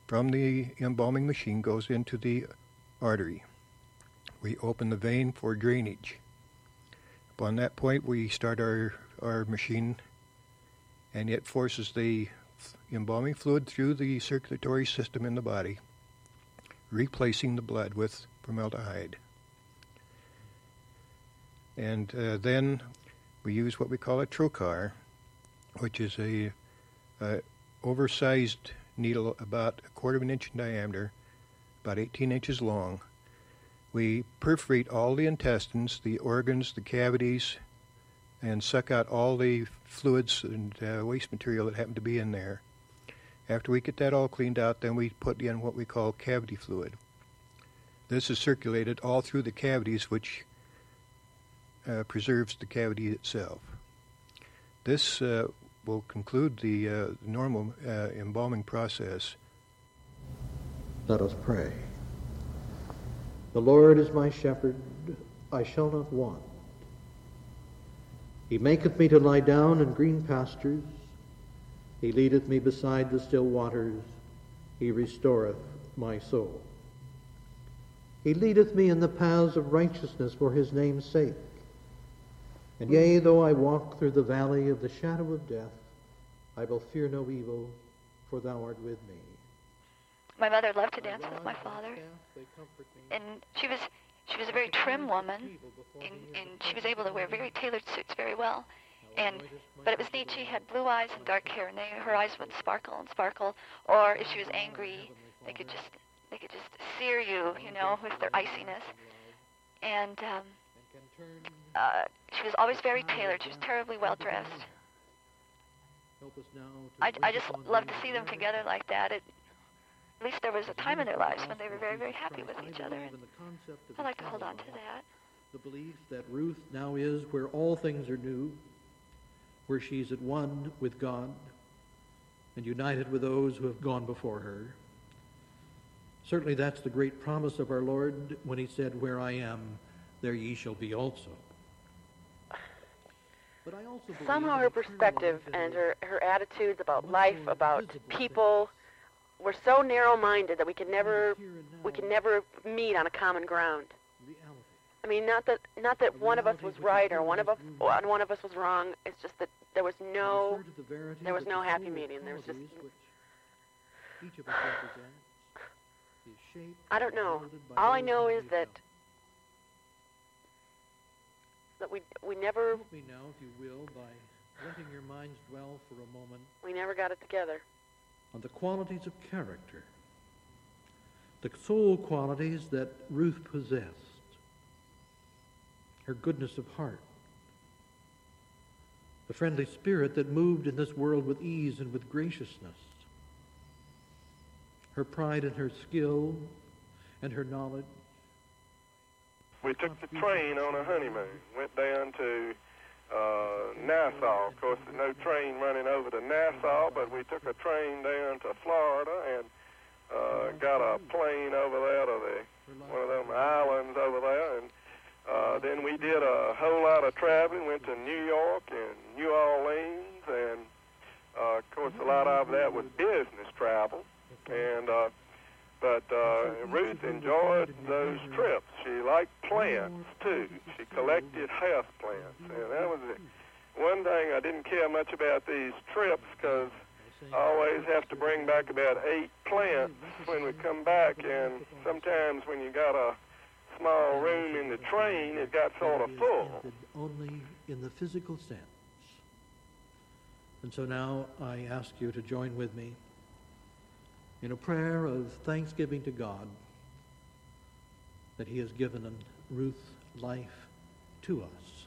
from the embalming machine goes into the artery. We open the vein for drainage. Upon that point, we start our machine, and it forces the embalming fluid through the circulatory system in the body, replacing the blood with formaldehyde. And then we use what we call a trocar, which is a oversized needle about 1/4 of an inch in diameter, about 18 inches long. We perforate all the intestines, the organs, the cavities, and suck out all the fluids and waste material that happen to be in there. After we get that all cleaned out, then we put in what we call cavity fluid. This is circulated all through the cavities, which preserves the cavity itself. This will conclude the normal embalming process. Let us pray. The Lord is my shepherd, I shall not want. He maketh me to lie down in green pastures. He leadeth me beside the still waters. He restoreth my soul. He leadeth me in the paths of righteousness for his name's sake. And yea, though I walk through the valley of the shadow of death, I will fear no evil, for thou art with me. My mother loved to dance with my father, and she was a very trim woman, and she was able to wear very tailored suits very well. But it was neat. She had blue eyes and dark hair, and her eyes would sparkle and sparkle. Or if she was angry, they could just sear you, with their iciness. And she was always very tailored. She was terribly well dressed. I just loved to see them together like that. At least there was a time in their lives when they were very, very happy with each other, and I like to hold on to that. The belief that Ruth now is where all things are new, where she's at one with God and united with those who have gone before her. Certainly that's the great promise of our Lord when he said, "Where I am, there ye shall be also." But I also somehow her perspective and her attitudes about life, about people, were so narrow-minded that we could never meet on a common ground. I mean, not that one of us was right or one of us was wrong. It's just that there was no happy medium. There was just, I don't know. All I know is that we never. Help me now, if you will, by letting your minds dwell for a moment. We never got it together. On the qualities of character, the soul qualities that Ruth possessed, her goodness of heart, the friendly spirit that moved in this world with ease and with graciousness, her pride in her skill and her knowledge. We took the train on a honeymoon, went down to Nassau. Of course, there's no train running over to Nassau, but we took a train down to Florida and got a plane over there to one of them islands over there. And then we did a whole lot of traveling, went to New York and New Orleans, and of course, a lot of that was business travel. And but Ruth enjoyed those trips. She liked plants, too. She collected house plants. And that was one thing I didn't care much about these trips, because I always have to bring back about 8 plants when we come back. And sometimes when you got a small room in the train, it got sort of full. Only in the physical sense. And so now I ask you to join with me in a prayer of thanksgiving to God that he has given Ruth's life to us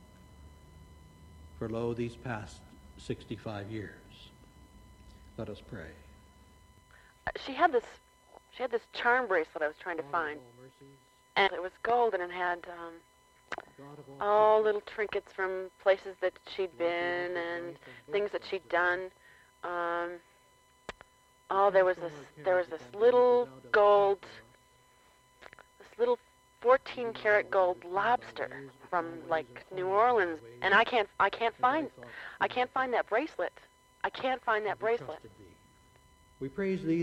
for, lo, these past 65 years. Let us pray. She had this charm bracelet I was trying to find, and it was gold, and it had all little trinkets from places that she'd been and things that she'd done. There was this little gold, this little 14-karat gold lobster from like New Orleans, and I can't find that bracelet. I can't find that bracelet. We praise thee.